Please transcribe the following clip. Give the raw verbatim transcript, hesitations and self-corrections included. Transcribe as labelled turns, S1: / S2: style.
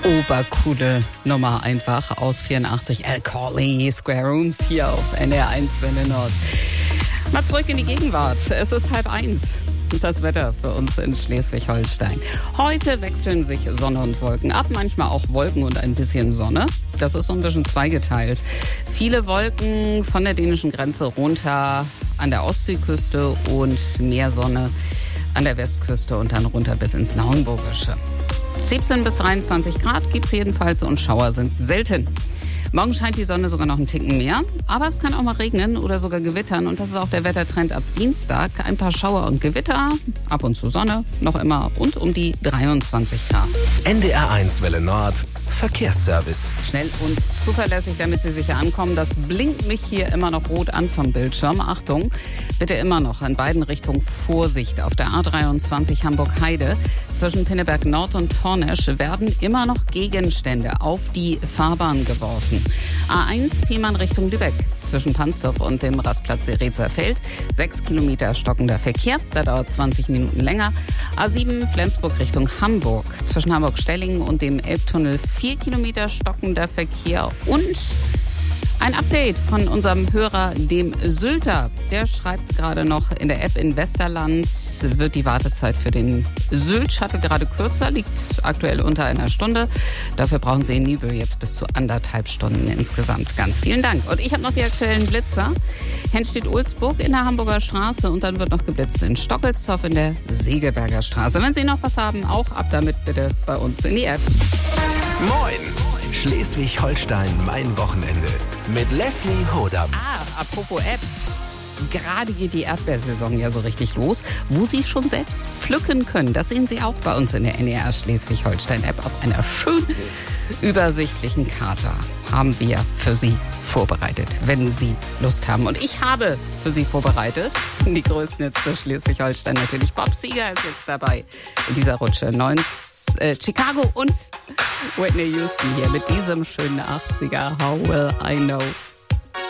S1: obercoole Nummer einfach aus vierundachtzig. Al Corley, Square Rooms hier auf N D R eins Welle Nord. Mal zurück in die Gegenwart. Es ist halb eins. Das Wetter für uns in Schleswig-Holstein. Heute wechseln sich Sonne und Wolken ab, manchmal auch Wolken und ein bisschen Sonne. Das ist so ein bisschen zweigeteilt. Viele Wolken von der dänischen Grenze runter an der Ostseeküste und mehr Sonne an der Westküste und dann runter bis ins Lauenburgische. siebzehn bis dreiundzwanzig Grad gibt's jedenfalls und Schauer sind selten. Morgen scheint die Sonne sogar noch einen Ticken mehr, aber es kann auch mal regnen oder sogar gewittern und das ist auch der Wettertrend ab Dienstag. Ein paar Schauer und Gewitter, ab und zu Sonne, noch immer und um die dreiundzwanzig Grad.
S2: N D R eins Welle Nord, Verkehrsservice.
S1: Schnell und zuverlässig, damit Sie sicher ankommen. Das blinkt mich hier immer noch rot an vom Bildschirm. Achtung, bitte immer noch in beiden Richtungen Vorsicht. Auf der A dreiundzwanzig Hamburg-Heide zwischen Pinneberg Nord und Tornesch werden immer noch Gegenstände auf die Fahrbahn geworfen. A eins Fehmarn Richtung Lübeck zwischen Pansdorf und dem Rastplatz Seretzer Feld. Sechs Kilometer stockender Verkehr, da dauert zwanzig Minuten länger. A sieben Flensburg Richtung Hamburg zwischen Hamburg-Stellingen und dem Elbtunnel. Vier Kilometer stockender Verkehr und ein Update von unserem Hörer, dem Sylter. Der schreibt gerade noch in der App in Westerland, wird die Wartezeit für den Sylt-Shuttle gerade kürzer, liegt aktuell unter einer Stunde. Dafür brauchen Sie in Nibel jetzt bis zu anderthalb Stunden insgesamt. Ganz vielen Dank. Und ich habe noch die aktuellen Blitzer. Henstedt-Ulzburg in der Hamburger Straße und dann wird noch geblitzt in Stockelstorf in der Segeberger Straße. Wenn Sie noch was haben, auch ab damit bitte bei uns in die App.
S2: Moin! Schleswig-Holstein, mein Wochenende. Mit Leslie Hodam.
S1: Ah, apropos App. Gerade geht die Erdbeersaison ja so richtig los, wo Sie schon selbst pflücken können. Das sehen Sie auch bei uns in der N D R Schleswig-Holstein-App auf einer schön übersichtlichen Karte. Haben wir für Sie vorbereitet, wenn Sie Lust haben. Und ich habe für Sie vorbereitet die größten Hits für Schleswig-Holstein natürlich. Bob Seger ist jetzt dabei in dieser Rutsche. neunzig, äh, Chicago und Whitney Houston hier mit diesem schönen achtziger. How will I know?